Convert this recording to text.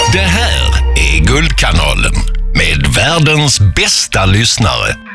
Det här är Guldkanalen med världens bästa lyssnare.